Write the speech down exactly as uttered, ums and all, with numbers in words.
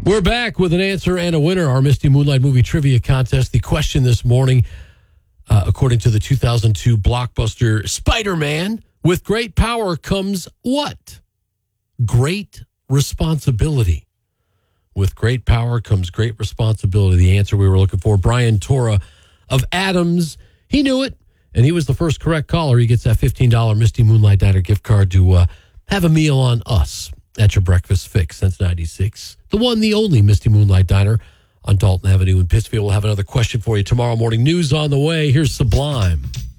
We're back with an answer and a winner. Our Misty Moonlight Movie Trivia Contest. The question this morning, uh, according to the two thousand two blockbuster Spider-Man, with great power comes what? Great responsibility. With great power comes great responsibility. The answer we were looking for, Brian Tora of Adams. He knew it, and he was the first correct caller. He gets that fifteen dollars Misty Moonlight Diner gift card to uh, have a meal on us at your breakfast fix since ninety-six. The one, the only Misty Moonlight Diner on Dalton Avenue in Pittsfield. We'll have another question for you tomorrow morning. News on the way. Here's Sublime.